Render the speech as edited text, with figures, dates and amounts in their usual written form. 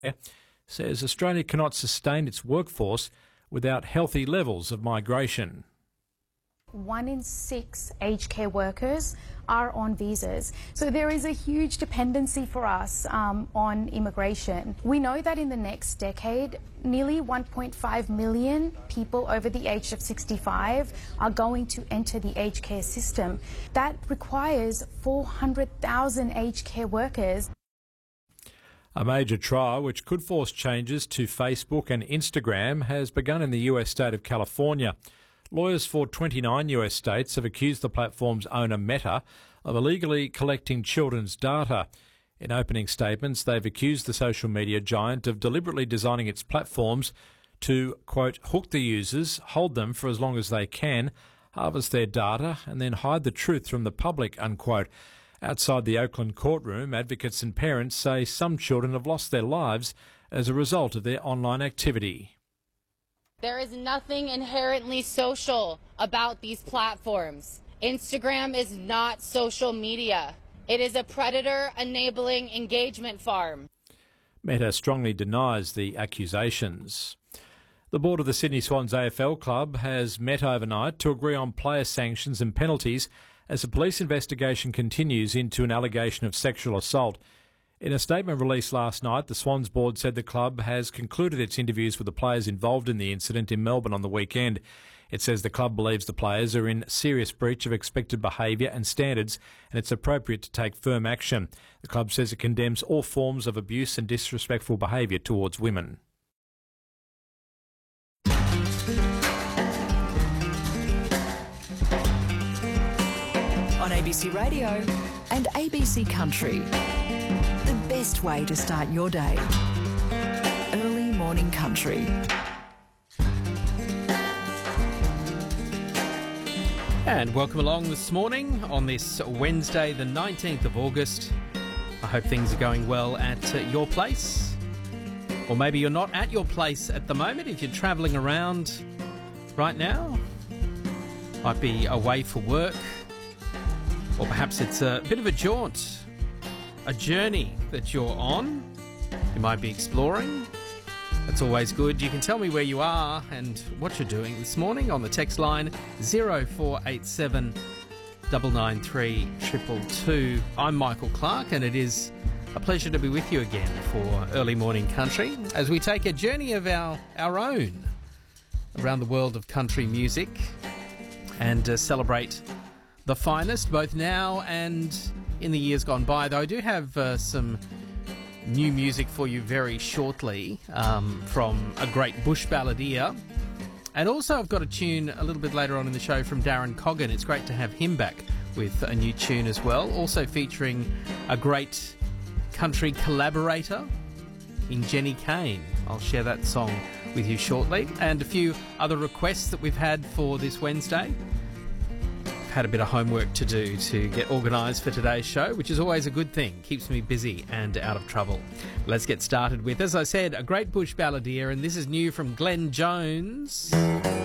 says Australia cannot sustain its workforce without healthy levels of migration. 1 in 6 aged care workers are on visas. So there is a huge dependency for us on immigration. We know that in the next decade, nearly 1.5 million people over the age of 65 are going to enter the aged care system. That requires 400,000 aged care workers. A major trial which could force changes to Facebook and Instagram has begun in the US state of California. Lawyers for 29 US states have accused the platform's owner, Meta, of illegally collecting children's data. In opening statements, they've accused the social media giant of deliberately designing its platforms to, quote, hook the users, hold them for as long as they can, harvest their data, and then hide the truth from the public, unquote. Outside the Oakland courtroom, advocates and parents say some children have lost their lives as a result of their online activity. There is nothing inherently social about these platforms. Instagram is not social media. It is a predator-enabling engagement farm. Meta strongly denies the accusations. The board of the Sydney Swans AFL club has met overnight to agree on player sanctions and penalties as a police investigation continues into an allegation of sexual assault. In a statement released last night, the Swans board said the club has concluded its interviews with the players involved in the incident in Melbourne on the weekend. It says the club believes the players are in serious breach of expected behaviour and standards, and it's appropriate to take firm action. The club says it condemns all forms of abuse and disrespectful behaviour towards women. On ABC Radio and ABC Country. The best way to start your day. Early morning country. And welcome along this morning on this Wednesday, the 19th of August. I hope things are going well at your place. Or maybe you're not at your place at the moment if you're travelling around right now. Might be away for work. Or perhaps it's a bit of a jaunt, a journey that you're on. You might be exploring. That's always good. You can tell me where you are and what you're doing this morning on the text line 0487 993 222. I'm Michael Clark, and it is a pleasure to be with you again for Early Morning Country as we take a journey of our own around the world of country music and celebrate the finest, both now and in the years gone by. Though I do have some new music for you very shortly from a great bush balladeer. And also I've got a tune a little bit later on in the show from Darren Coggan. It's great to have him back with a new tune as well. Also featuring a great country collaborator in Jenny Kane. I'll share that song with you shortly. And a few other requests that we've had for this Wednesday. Had a bit of homework to do to get organised for today's show, which is always a good thing. Keeps me busy and out of trouble. Let's get started with, as I said, a great bush balladeer, and this is new from Glenn Jones.